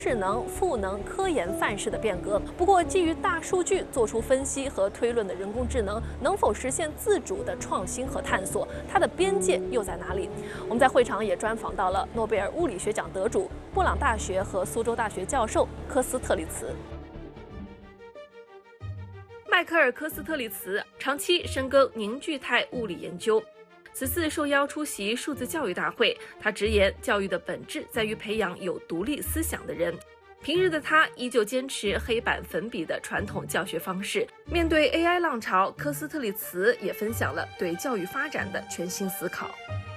智能、赋能、科研范式的变革。不过，基于大数据做出分析和推论的人工智能，能否实现自主的创新和探索？它的边界又在哪里？我们在会场也专访到了诺贝尔物理学奖得主、布朗大学和苏州大学教授科斯特利茨。迈克尔·科斯特利茨长期深耕凝聚态物理研究。此次受邀出席数字教育大会，他直言，教育的本质在于培养有独立思想的人。平日的他依旧坚持黑板粉笔的传统教学方式。面对 AI 浪潮，科斯特利茨也分享了对教育发展的全新思考。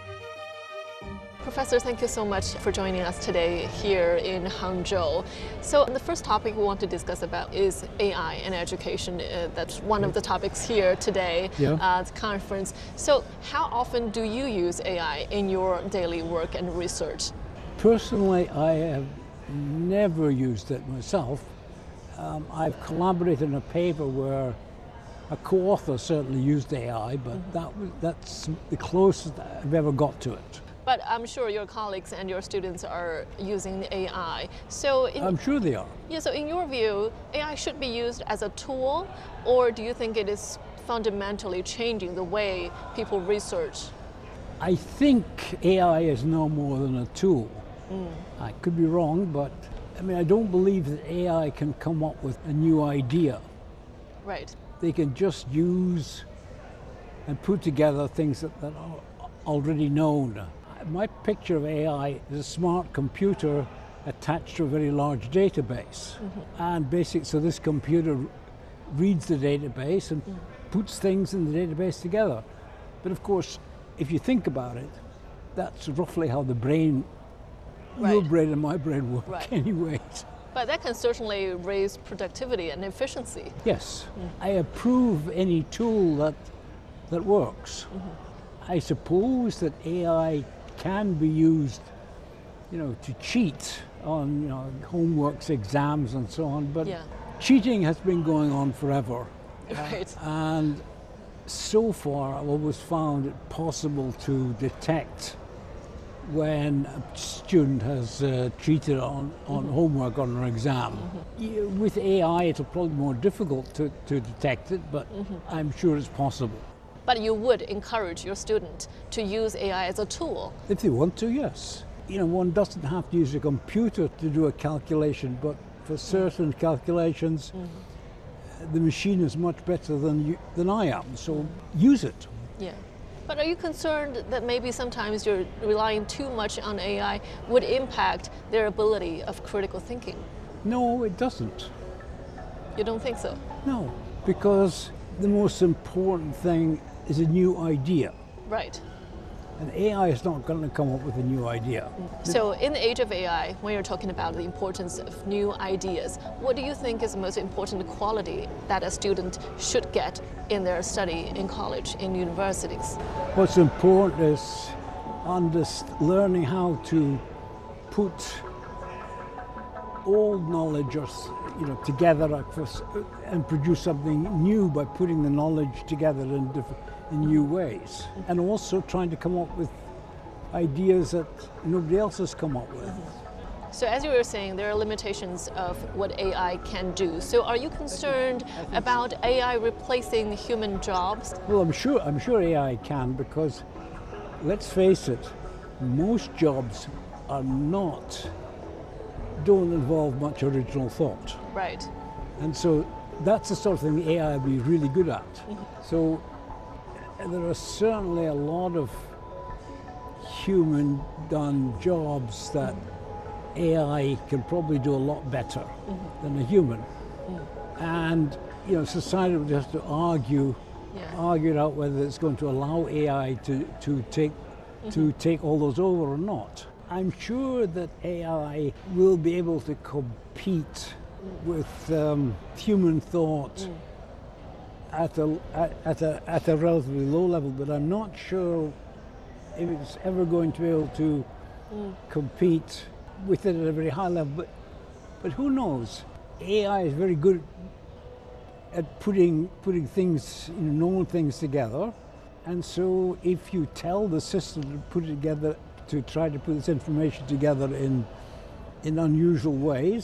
Professor, thank you so much for joining us today here in Hangzhou. So the first topic we want to discuss about is AI and education. That's one of the topics here today at the conference. So how often do you use AI in your daily work and research? Personally, I have never used it myself. I've collaborated on a paper where a co-author certainly used AI, but that's the closest I've ever got to it. But I'm sure your colleagues and your students are using AI. So I'm sure they are. Yeah, so in your view, AI should be used as a tool, or do you think it is fundamentally changing the way people research? I think AI is no more than a tool. I could be wrong, but I mean, I don't believe that AI can come up with a new idea. Right. They can just use and put together things that are already known. My picture of AI is a smart computer attached to a very large database. And basically, so this computer reads the database and puts things in the database together. But of course, if you think about it, that's roughly how the brain, your brain and my brain work anyways. But that can certainly raise productivity and efficiency. Yes, I approve any tool that works. I suppose that AI can be used, to cheat on, homeworks, exams, and so on. But cheating has been going on forever. Right. And so far, I've always found it possible to detect when a student has cheated on homework or an exam. With AI, it's probably more difficult to detect it, but I'm sure it's possible. But you would encourage your student to use AI as a tool? If they want to, yes. One doesn't have to use a computer to do a calculation, but for certain calculations, the machine is much better than I am, so use it. Yeah. But are you concerned that maybe sometimes you're relying too much on AI would impact their ability of critical thinking? No, it doesn't. You don't think so? No, because the most important thing is a new idea. Right. And AI is not going to come up with a new idea. So in the age of AI, when you're talking about the importance of new ideas, what do you think is the most important quality that a student should get in their study in college, in universities? What's important is learning how to put old knowledge together and produce something new by putting the knowledge together in new ways, and also trying to come up with ideas that nobody else has come up with. So as you were saying, there are limitations of what AI can do. So are you concerned about AI replacing human jobs? Well, I'm sure AI can, because let's face it, most jobs don't involve much original thought. Right. And so that's the sort of thing the AI will be really good at. So there are certainly a lot of human-done jobs that AI can probably do a lot better than a human. And society would have to argue it out whether it's going to allow AI to take all those over or not. I'm sure that AI will be able to compete with human thought at a relatively low level, but I'm not sure if it's ever going to be able to compete with it at a very high level. But who knows? AI is very good at putting things, known things together, and so if you tell the system to put it together, to try to put this information together in unusual ways.